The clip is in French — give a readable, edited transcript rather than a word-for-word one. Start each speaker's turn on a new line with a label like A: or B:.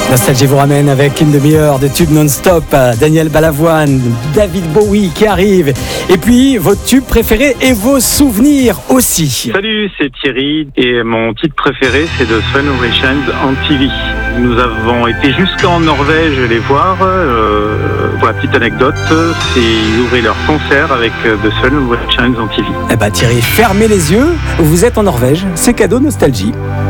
A: Nostalgie vous ramène avec une demi-heure de tubes non-stop. Daniel Balavoine, David Bowie qui arrive. Et puis vos tubes préférés et vos souvenirs aussi.
B: Salut, c'est Thierry et mon titre préféré c'est The Sun Shines on TV. Nous avons été jusqu'en Norvège les voir. Pour la petite anecdote, ils ouvraient leur concert avec The Sun Shines on TV.
A: Eh ben Thierry, fermez les yeux, vous êtes en Norvège, c'est cadeau Nostalgie.